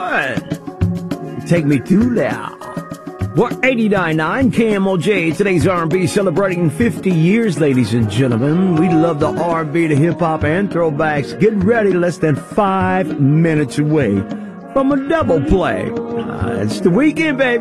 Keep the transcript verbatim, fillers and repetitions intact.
what? Take me through there. We're eighty-nine point nine K M O J. Today's R and B celebrating fifty years, ladies and gentlemen. We love the R and B, the hip-hop, and throwbacks. Get ready, less than five minutes away from a double play. Uh, it's the weekend, baby.